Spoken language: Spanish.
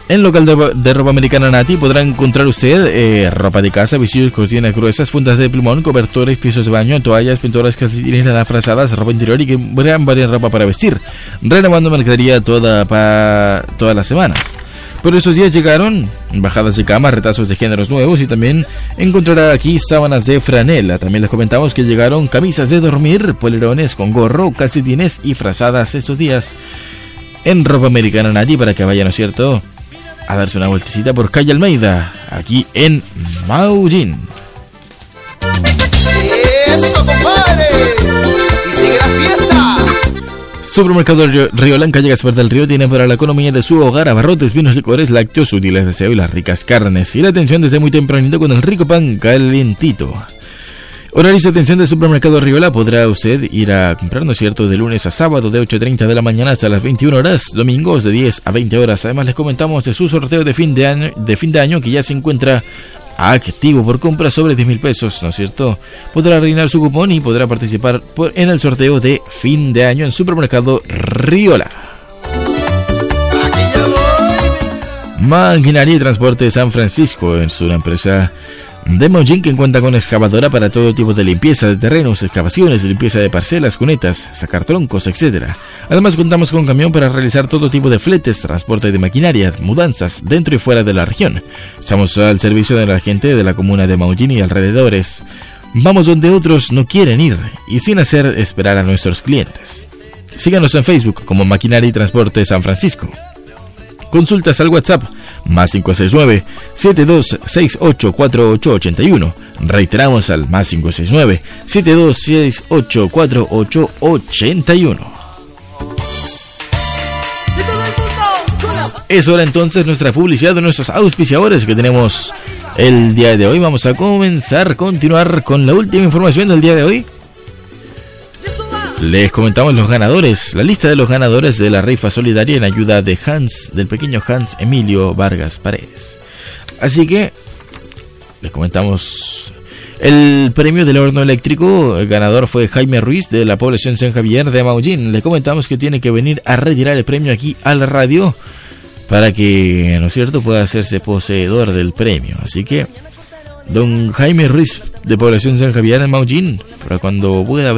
En local de ropa americana Nati podrá encontrar usted ropa de casa, vestidos, cortinas gruesas, fundas de plumón, cobertores, pisos de baño, toallas, pinturas, calcetines, frazadas, ropa interior y gran variedad de ropa para vestir, renovando mercadería todas las semanas. Por esos días llegaron bajadas de cama, retazos de géneros nuevos y también encontrará aquí sábanas de franela. También les comentamos que llegaron camisas de dormir, polerones con gorro, calcetines y frazadas estos días en ropa americana Nati para que vayan, ¿no es cierto?, a darse una vueltecita por calle Almeida, aquí en Maullín. ¡Eso, compadre! ¡Y sigue la fiesta! Supermercado Riola en calle Gaspar del Río tiene para la economía de su hogar abarrotes, vinos, licores, lácteos, útiles de aseo y las ricas carnes. Y la atención desde muy tempranito con el rico pan calientito. Horarios de atención del Supermercado Riola: podrá usted ir a comprar, ¿no es cierto?, de lunes a sábado de 8:30 de la mañana hasta las 21 horas, domingos de 10 a 20 horas. Además les comentamos de su sorteo de fin de año que ya se encuentra activo por compras sobre 10,000 pesos, ¿no es cierto? Podrá rellenar su cupón y podrá participar en el sorteo de fin de año en Supermercado Riola. Maquinaria y Transporte de San Francisco es una empresa de Maullín que cuenta con excavadora para todo tipo de limpieza de terrenos, excavaciones, limpieza de parcelas, cunetas, sacar troncos, etc. Además contamos con camión para realizar todo tipo de fletes, transporte de maquinaria, mudanzas dentro y fuera de la región. Estamos al servicio de la gente de la comuna de Maullín y alrededores. Vamos donde otros no quieren ir y sin hacer esperar a nuestros clientes. Síganos en Facebook como Maquinaria y Transporte San Francisco. Consultas al WhatsApp más 569-7268-4881. Reiteramos al más 569-7268-4881. Es hora entonces nuestra publicidad de nuestros auspiciadores que tenemos el día de hoy. Vamos a continuar con la última información del día de hoy. Les comentamos los ganadores, la lista de los ganadores de la rifa solidaria en ayuda de del pequeño Hans Emilio Vargas Paredes. Así que les comentamos el premio del horno eléctrico. El ganador fue Jaime Ruiz de la población San Javier de Maullín. Le comentamos que tiene que venir a retirar el premio aquí a la radio para que, ¿no es cierto?, pueda hacerse poseedor del premio. Así que don Jaime Ruiz de población San Javier de Maullín, para cuando pueda